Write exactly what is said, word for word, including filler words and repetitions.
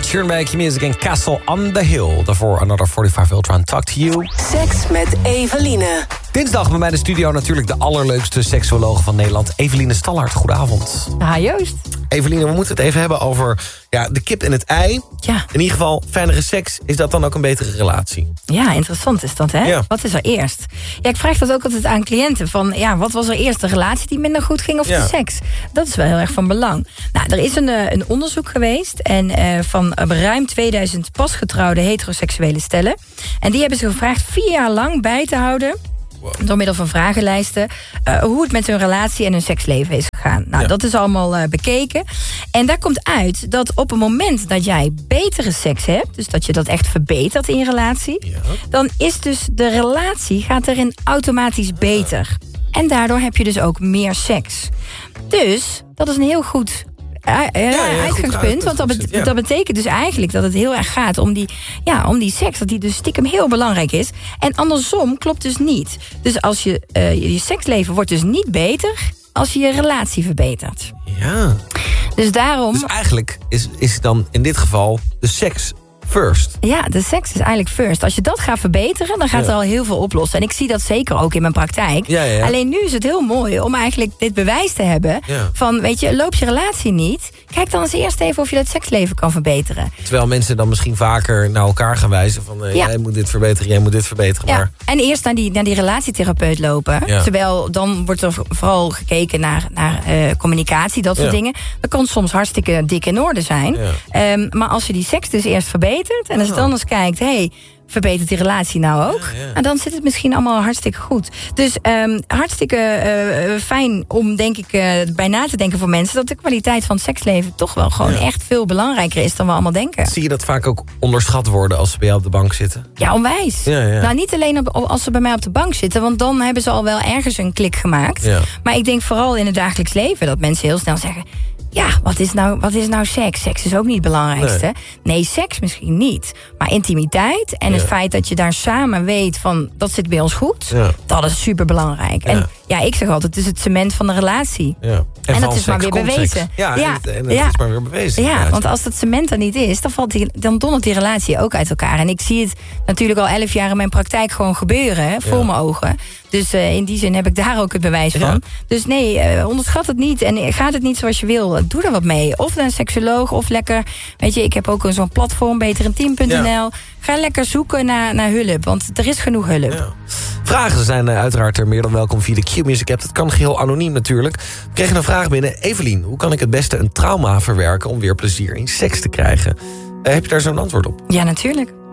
Arthur bij Q-Music en Castle on the Hill. Daarvoor Another vijfenveertig Ultra Talk to You. Seks met Eveline. Dinsdag bij mij in de studio natuurlijk de allerleukste seksuologe van Nederland. Eveline Stallard, goedenavond. Ja, Joost. Eveline, we moeten het even hebben over ja, de kip en het ei. Ja. In ieder geval, fijnere seks, is dat dan ook een betere relatie? Ja, interessant is dat, hè? Ja. Wat is er eerst? Ja, ik vraag dat ook altijd aan cliënten. Van, ja, wat was er eerst? De relatie die minder goed ging of Ja. de seks? Dat is wel heel erg van belang. Nou, er is een, uh, een onderzoek geweest. En uh, van uh, ruim tweeduizend pasgetrouwde heteroseksuele stellen. En die hebben ze gevraagd vier jaar lang bij te houden, door middel van vragenlijsten, uh, hoe het met hun relatie en hun seksleven is gegaan. Nou, Ja. dat is allemaal uh, bekeken. En daar komt uit dat op het moment dat jij betere seks hebt, dus dat je dat echt verbetert in je relatie, Ja. dan is dus de relatie gaat erin automatisch beter. En daardoor heb je dus ook meer seks. Dus dat is een heel goed Uh, uh, ja, goed uitgangspunt, want dat, bet- uitgangspunt, ja. dat betekent dus eigenlijk dat het heel erg gaat om die, ja, om die seks, dat die dus stiekem heel belangrijk is. En andersom klopt dus niet. Dus als je, uh, je, je seksleven wordt dus niet beter als je je relatie verbetert. Ja. Dus daarom, Dus eigenlijk is, is dan in dit geval de seks first. ja, de seks is eigenlijk first. Als je dat gaat verbeteren, dan gaat Ja. er al heel veel oplossen. En ik zie dat zeker ook in mijn praktijk. Ja, ja, ja. Alleen nu is het heel mooi om eigenlijk dit bewijs te hebben. Ja. Van, weet je, loop je relatie niet, kijk dan eens eerst even of je dat seksleven kan verbeteren. Terwijl mensen dan misschien vaker naar elkaar gaan wijzen van eh, Ja. jij moet dit verbeteren, jij moet dit verbeteren. Ja, Maar en eerst naar die, naar die relatietherapeut lopen. Ja. Terwijl dan wordt er vooral gekeken naar, naar uh, communicatie, dat soort Ja. dingen. Dat kan soms hartstikke dik in orde zijn. Ja. Um, maar als je die seks dus eerst verbetert, en als je dan eens kijkt, hey, verbetert die relatie nou ook? Ja, ja. En dan zit het misschien allemaal hartstikke goed. Dus um, hartstikke uh, fijn om, denk ik, uh, bij na te denken voor mensen, dat de kwaliteit van het seksleven toch wel gewoon Ja. echt veel belangrijker is dan we allemaal denken. zie je dat vaak ook onderschat worden als ze bij jou op de bank zitten? Ja, onwijs. Ja, ja. Nou, niet alleen op, als ze bij mij op de bank zitten, want dan hebben ze al wel ergens een klik gemaakt. Ja. Maar ik denk vooral in het dagelijks leven dat mensen heel snel zeggen, ja, wat is nou, wat is nou seks? Seks is ook niet het belangrijkste. Nee, nee seks misschien niet. Maar intimiteit en Ja. het feit dat je daar samen weet van, dat zit bij ons goed, Ja. dat is super belangrijk. Ja. En ja, ik zeg altijd, het is het cement van de relatie. Ja. En, dat van is seks maar weer komt bewezen. seks. Ja, Ja. en het, en het Ja. is maar weer bewezen. Ja, inderdaad. want als dat cement er niet is, dan, valt die, dan dondert die relatie ook uit elkaar. En ik zie het natuurlijk al elf jaar in mijn praktijk gewoon gebeuren, hè, voor Ja. mijn ogen. Dus uh, in die zin heb ik daar ook het bewijs van. Ja. Dus nee, uh, onderschat het niet. En gaat het niet zoals je wil, doe er wat mee. Of naar een seksoloog, of lekker, weet je, ik heb ook zo'n platform, beterenteam punt n l. Ja. Ga lekker zoeken naar, naar hulp, want er is genoeg hulp. Ja. Vragen zijn uh, uiteraard er meer dan welkom via de Q-Music app. Dat kan geheel anoniem natuurlijk. We kregen een vraag binnen. Evelien, hoe kan ik het beste een trauma verwerken om weer plezier in seks te krijgen? Uh, heb je daar zo'n antwoord op? Ja, natuurlijk.